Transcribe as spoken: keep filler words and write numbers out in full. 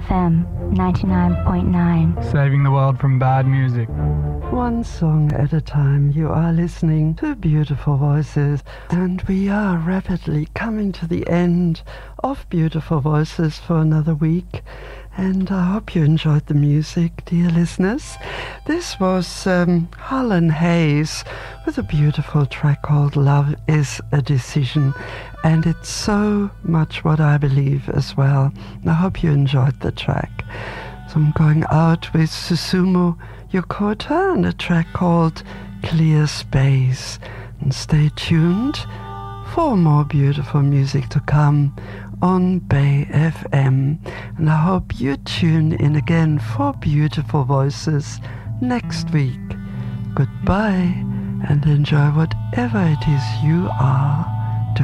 F M ninety-nine point nine. Saving the world from bad music. One song at a time, you are listening to Beautiful Voices, and we are rapidly coming to the end of Beautiful Voices for another week. And I hope you enjoyed the music, dear listeners. This was um, Harlan Hayes with a beautiful track called Love is a Decision. And it's so much what I believe as well. I hope you enjoyed the track. So I'm going out with Susumu Yokota and a track called Clear Space. And stay tuned for more beautiful music to come on Bay F M, and I hope you tune in again for Beautiful Voices next week. Goodbye, and enjoy whatever it is you are.